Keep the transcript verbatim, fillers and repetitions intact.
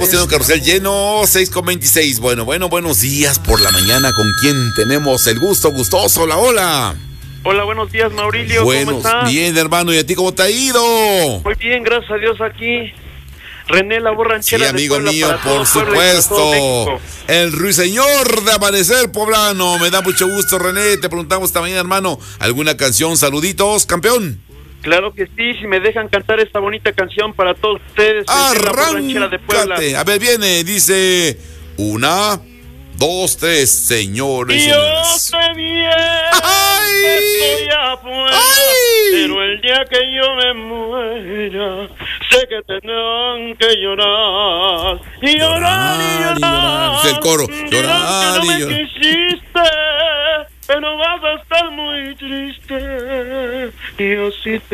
Tengo carrusel lleno, seis con veintiséis. Bueno, bueno, buenos días por la mañana. ¿Con quién tenemos el gusto? Gustoso, hola, hola. Hola, buenos días, Maurilio. Buenos, ¿Cómo estás? Bien, hermano. ¿Y a ti cómo te ha ido? Muy bien, gracias a Dios aquí. René, la borranchera. Sí, amigo de Puebla, mío, para por todo Puebla y para todo supuesto. México. El ruiseñor de Amanecer Poblano. Me da mucho gusto, René. Te preguntamos esta mañana, hermano, ¿alguna canción? Saluditos, campeón. Claro que sí, si me dejan cantar esta bonita canción para todos ustedes. René, la borranchera de Puebla. Arráncate. A ver, viene, dice una, dos, tres, señores y Yo señoras. sé bien ¡Ay! que estoy afuera, ¡Ay! pero el día que yo me muera, sé que tendrán que llorar. Y llorar, y Llorar, y llorar. llorar. Es el coro. Dirán Llorar, que no y me llorar. quisiste, pero vas a estar muy triste. Y yo sí te